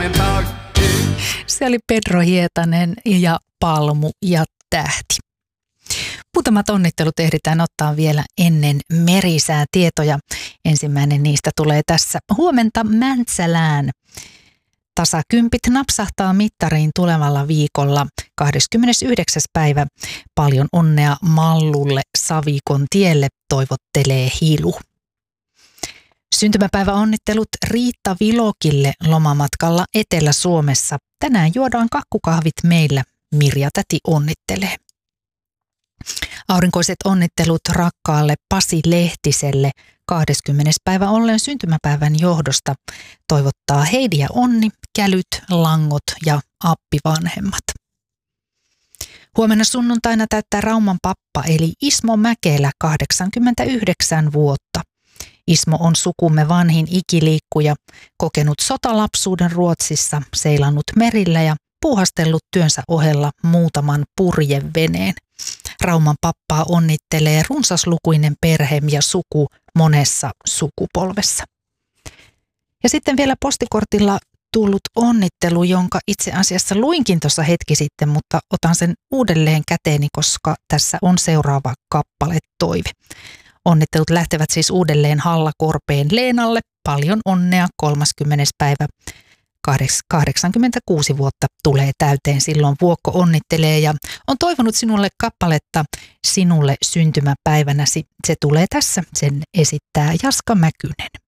Se oli Pedro Hietanen ja Palmu ja Tähti. Muutamat onnittelut ehditään ottaa vielä ennen merisäätietoja. Ensimmäinen niistä tulee tässä. Huomenta Mäntsälään. Tasakympit napsahtaa mittariin tulevalla viikolla 29. päivä. Paljon onnea Mallulle Savikon tielle, toivottelee Hilu. Syntymäpäiväonnittelut Riitta Vilokille lomamatkalla Etelä-Suomessa. Tänään juodaan kakkukahvit meillä, Mirja täti onnittelee. Aurinkoiset onnittelut rakkaalle Pasi Lehtiselle 20. päivä ollen syntymäpäivän johdosta. Toivottaa Heidi ja Onni, Kälyt, Langot ja appivanhemmat. Huomenna sunnuntaina täyttää Rauman pappa eli Ismo Mäkelä 89 vuotta. Ismo on sukumme vanhin ikiliikkuja, kokenut sotalapsuuden Ruotsissa, seilannut merillä ja puuhastellut työnsä ohella muutaman purjeveneen. Rauman pappaa onnittelee runsaslukuinen perhe ja suku monessa sukupolvessa. Ja sitten vielä postikortilla tullut onnittelu, jonka itse asiassa luinkin tuossa hetki sitten, mutta otan sen uudelleen käteeni, koska tässä on seuraava kappaletoive. Onnittelut lähtevät siis uudelleen Halla Korpeen Leenalle. Paljon onnea 30. päivä. 86 vuotta tulee täyteen, silloin Vuokko onnittelee ja on toivonut sinulle kappaletta sinulle syntymäpäivänäsi. Se tulee tässä, sen esittää Jaska Mäkynen.